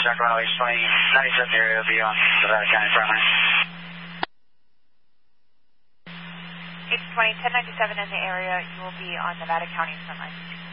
Sacramento, East 20, 97 area will be on Nevada County front line. East 20, 1097 in the area, you will be on Nevada County front line.